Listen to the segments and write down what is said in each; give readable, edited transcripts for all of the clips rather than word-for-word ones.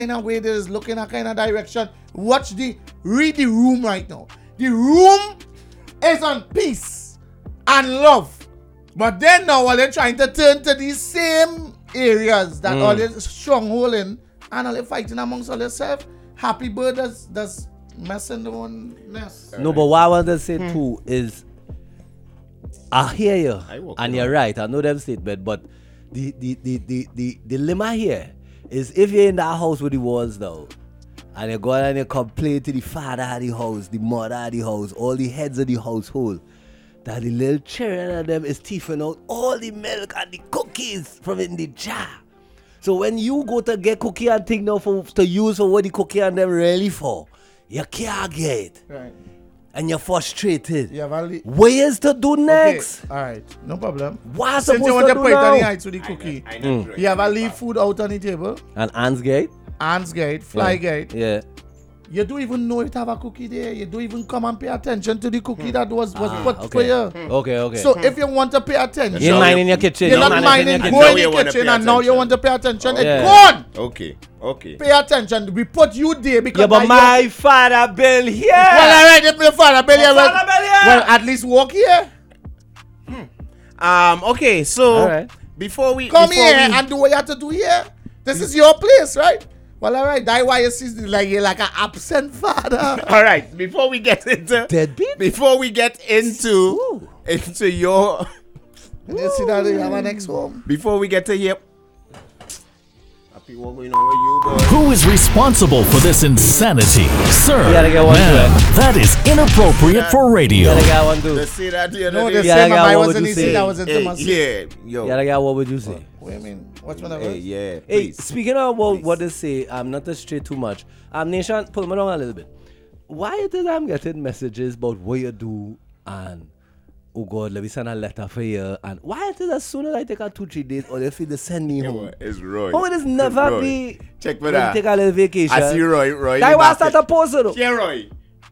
kind of way, there is looking a kind of direction. Read the room right now. The room is on peace and love. But then now while they're trying to turn to these same areas that all is stronghold in, and all they fighting amongst all themselves. Happy bird that's messing the one mess. No, but what I want to say too is, I hear you, and you're right. I know them statement, but the dilemma here is if you're in that house with the walls down, and you go and you complain to the father of the house, the mother of the house, all the heads of the household, that the little children of them is thieving out all the milk and the cookies from in the jar. So when you go to get cookie and thing now to use for what the cookie and them really for, you can't get it. Right. And you're frustrated. Yeah, Valley. What is to do next? Okay. All right, no problem. What's Since supposed you want to to do put it on the now? heights with the cookie, you have a leave food out on the table. And Anne's gate? Ants gate, fly gate. Yeah. You don't even know it have a cookie there. You don't even come and pay attention to the cookie that was put okay. for you. Okay. So if you want to pay attention, You're minding your kitchen. you're not minding kitchen. go in Now you the wanna kitchen pay and now you attention. want to pay attention. Yeah. It's gone. Okay. Pay attention. We put you there because Yeah, but my father bill here. well, all right, if your father bill here, Father bill here. well, at least walk here. Okay, so All right. before we Come before here we, and do what you have to do here. This is your place, right? Well, all right. That's why you see like you're like an absent father. all right, before we get into Deadbeat? before we get into your And you see that you have an next home. before we get to here. Happy what going on with you, boy? Who is responsible for this insanity? Sir, You gotta get one to ma'am, it. that is inappropriate for radio. You gotta get one too. Let's say that the other No, day. the Yeah, same. yeah, I what was would in you the say? that was in Hey, Thomas. yeah, yo. You gotta get what would you say? What do you mean? What's one of Hey, it? yeah. Hey, Please. speaking of what they say, I'm not to stray too much. Nation, pull me down a little bit. Why it is I'm getting messages about what you do and oh God, let me send a letter for you and why it is as soon as I take a 2-3 days or if they send me home. It's Roy. Oh, it is never Roy. be Check for when you that. take a little vacation. I see Roy. That was start a post though. Yeah, Roy.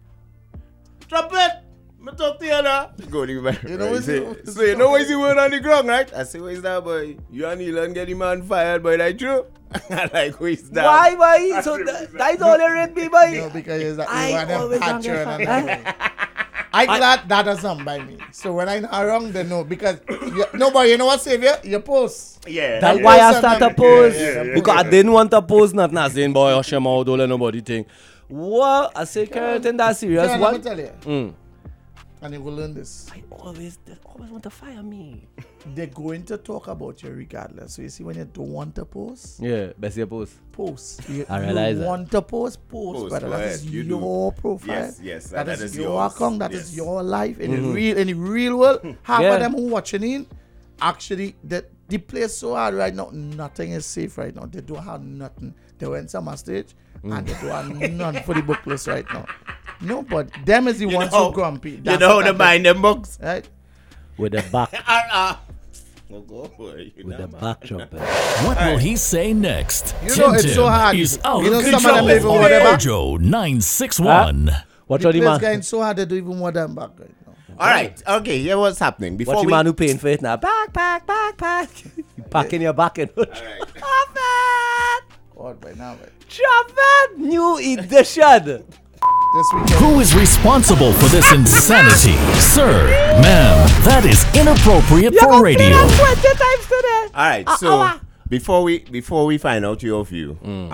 Drop it. Me talk to you now. Go to man. You know Roy what's say, the- so you know what's the word on the ground, right? I say, where's that boy? You and Elon get the man fired, boy. That true? I like, who's that? Why? So that's all they read me, boy. No, because you I want them always don't pattern get and fucked. I glad that doesn't by me. So when I'm not wrong, they know because no, but you know what, Savior? You post. Yeah. That's Yeah. why I Yeah. start a post. Yeah. Because I didn't want to post nothing. I saying, boy, hush your mouth, don't let nobody think. What? I say, Carrington, that's serious. Let me What? tell you, Mm. and you will learn this. They always want to fire me. They're going to talk about you regardless. So you see, when you don't want to post, Yeah, best you post. post. You, I realize you that. want to post, Post, brother. go That ahead, is you do. your profile. Yes, that that is is your yours. account. That Yes. is your life in the real world. Half Yeah. of them who watching in, actually, the place so hard right now. Nothing is safe right now. They don't have nothing. They went some stage and they don't have none for the book list right now. No, but them is the ones who grumpy. You That's know how what to happened. mind them books? Right? With the back, Oh, go, boy. You with the know. backdrop. What will he say next? You know, it's so hard. He's out You know, of some of control. them even whatever. Mojo 961. Watch The out the place man. getting so hard they don't even want them back right now. All right. Okay. Here what's happening. Before Watch the we. man who paying for it now. Back. You packing your back and All right. Drop it! God, by now, right? Drop it! New edition. This weekend. Who is responsible for this insanity? Sir, ma'am, that is inappropriate You for gonna play radio. that 20 times today. All right. So before we find out your view,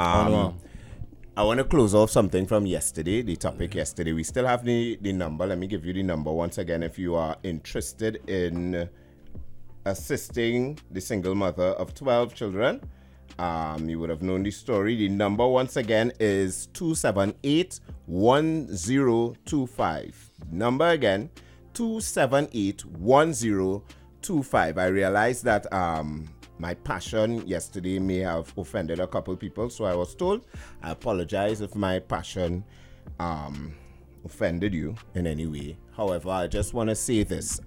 I want to close off something from yesterday. The topic yesterday. We still have the number. Let me give you the number once again if you are interested in assisting the single mother of 12 children. You would have known the story. The number once again is 278-1025. Number again, 278-1025. I realized that my passion yesterday may have offended a couple people, so I was told. I apologize if my passion offended you in any way. However, I just want to say this.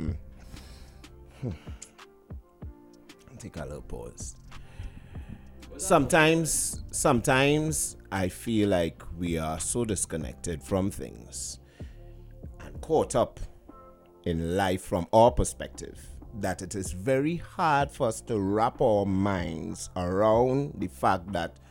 Take a little pause. Sometimes I feel like we are so disconnected from things and caught up in life from our perspective that it is very hard for us to wrap our minds around the fact that